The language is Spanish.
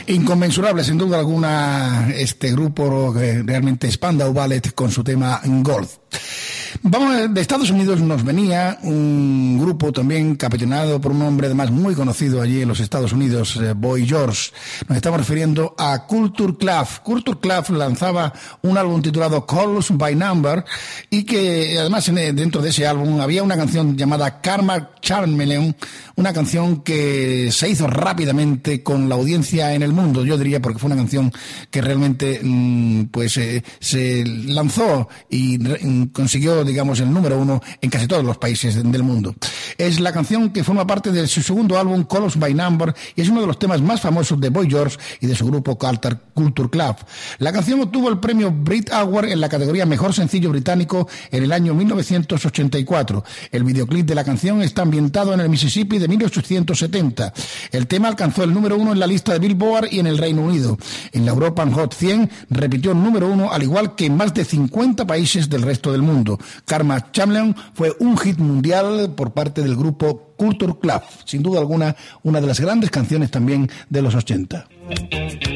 Inconmensurable, sin duda alguna, este grupo que realmente Spandau Ballet con su tema Gold. Vamos, de Estados Unidos nos venía un grupo también capitaneado por un hombre además muy conocido allí en los Estados Unidos, Boy George. Nos estamos refiriendo a Culture Club. Culture Club lanzaba un álbum titulado Calls by Number y que además dentro de ese álbum había una canción llamada Karma Chameleon, una canción que se hizo rápidamente con la audiencia en el mundo, yo diría, porque fue una canción que realmente se lanzó y consiguió, digamos, el número 1 en casi todos los países del mundo. Es la canción que forma parte de su segundo álbum, Calls by Number, y es uno de los temas más famosos de Boy George y de su grupo Culture Club. La canción obtuvo el premio Brit Award en la categoría Mejor Sencillo Británico en el año 1984. El videoclip de la canción está ambientado en el Mississippi de 1870. El tema alcanzó el número 1 en la lista de Billboard y en el Reino Unido. En la European Hot 100 repitió el número 1, al igual que en más de 50 países del resto del mundo. Karma Chameleon fue un hit mundial por parte del grupo Culture Club. Sin duda alguna, una de las grandes canciones también de los 80.